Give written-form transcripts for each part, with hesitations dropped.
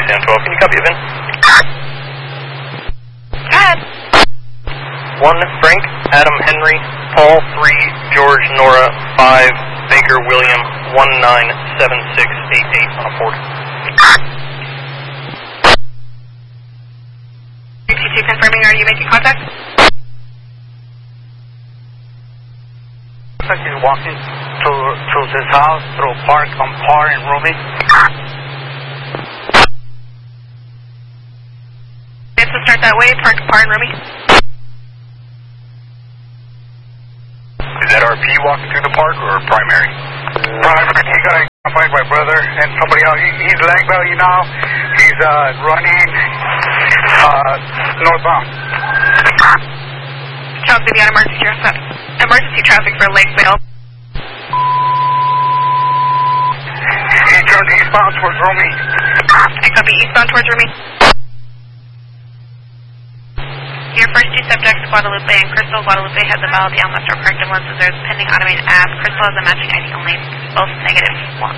10-12, can you copy event? Go ahead. 1, Frank, Adam, Henry, Paul, 3, George, Nora, 5, Baker, William, 197688 on a Ford. 322 confirming, are you making contact? Looks like he's walking to this house through park on Par and Rumi. Yes, to start that way, park Par and Rumi. Is that RP walking through the park or primary? Primary. He got identified by brother and somebody else. He's lag value now. He's running northbound. Charles City on emergency traffic for Lakeville. He turned eastbound towards Rumi. I copy eastbound towards Rumi. Your first 2 subjects, Guadalupe and Crystal. Guadalupe has a valid Almaster corrective lenses. There's pending automated app. Crystal has a matching ID only. Both -1.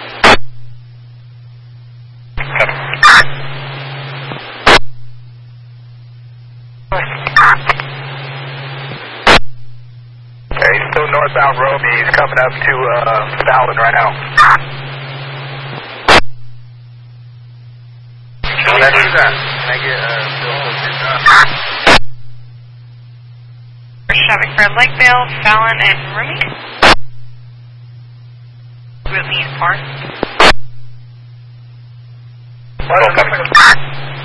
Okay, still northbound Rumi. He's coming up to Fallon right now. Can I do that? Can I get Traffic for Lakeville, Fallon, and Rumi. Rumi and Park.